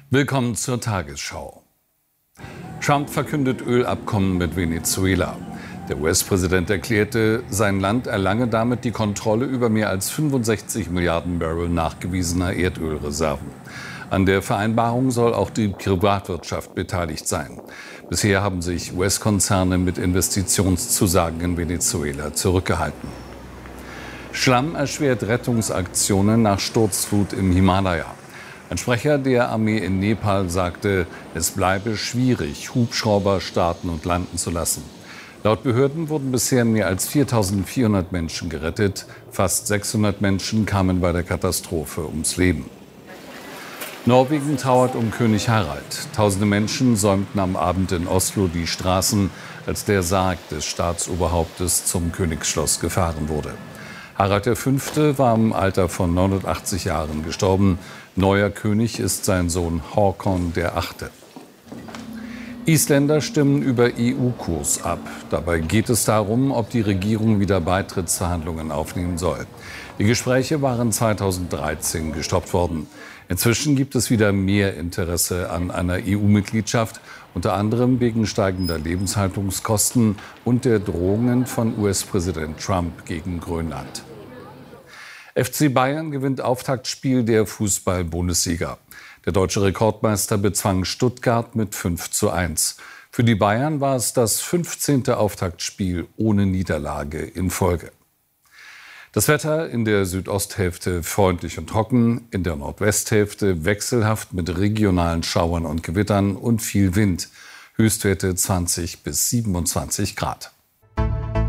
Willkommen zur Tagesschau. Trump verkündet Ölabkommen mit Venezuela. Der US-Präsident erklärte, sein Land erlange damit die Kontrolle über mehr als 65 Milliarden Barrel nachgewiesener Erdölreserven. An der Vereinbarung soll auch die Privatwirtschaft beteiligt sein. Bisher haben sich US-Konzerne mit Investitionszusagen in Venezuela zurückgehalten. Schlamm erschwert Rettungsaktionen nach Sturzflut im Himalaya. Ein Sprecher der Armee in Nepal sagte, es bleibe schwierig, Hubschrauber starten und landen zu lassen. Laut Behörden wurden bisher mehr als 4.400 Menschen gerettet. Fast 600 Menschen kamen bei der Katastrophe ums Leben. Norwegen trauert um König Harald. Tausende Menschen säumten am Abend in Oslo die Straßen, als der Sarg des Staatsoberhauptes zum Königsschloss gefahren wurde. Harald V. war im Alter von 89 Jahren gestorben. Neuer König ist sein Sohn Håkon VIII. Isländer stimmen über EU-Kurs ab. Dabei geht es darum, ob die Regierung wieder Beitrittsverhandlungen aufnehmen soll. Die Gespräche waren 2013 gestoppt worden. Inzwischen gibt es wieder mehr Interesse an einer EU-Mitgliedschaft, unter anderem wegen steigender Lebenshaltungskosten und der Drohungen von US-Präsident Trump gegen Grönland. FC Bayern gewinnt Auftaktspiel der Fußball-Bundesliga. Der deutsche Rekordmeister bezwang Stuttgart mit 5:1. Für die Bayern war es das 15. Auftaktspiel ohne Niederlage in Folge. Das Wetter in der Südosthälfte freundlich und trocken, in der Nordwesthälfte wechselhaft mit regionalen Schauern und Gewittern und viel Wind. Höchstwerte 20 bis 27 Grad.